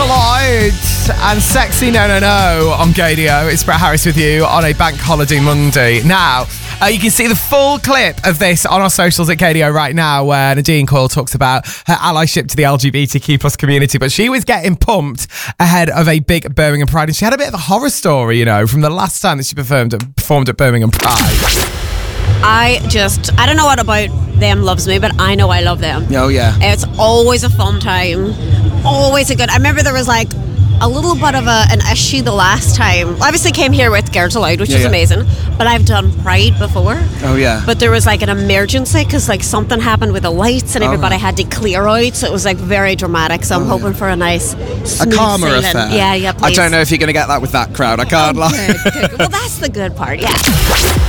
Lloyd and Sexy No No No on Gadio. It's Brett Harris with you on a bank holiday Monday. Now, you can see the full clip of this on our socials at Gadio right now, where Nadine Coyle talks about her allyship to the LGBTQ plus community, but she was getting pumped ahead of a big Birmingham Pride, and she had a bit of a horror story, from the last time that she performed at Birmingham Pride. I don't know what about them loves me, but I know I love them. Oh, yeah. It's always a fun time. Always a good... I remember there was like a little bit of an issue the last time. Obviously came here with Girls Aloud, which is amazing, but I've done Pride before. Oh, yeah. But there was like an emergency because like something happened with the lights and everybody had to clear out, so it was like very dramatic, so I'm hoping for a nice smooth calmer sailing. affair. Yeah, please. I don't know if you're going to get that with that crowd. I can't lie. Good. Well, that's the good part, yeah.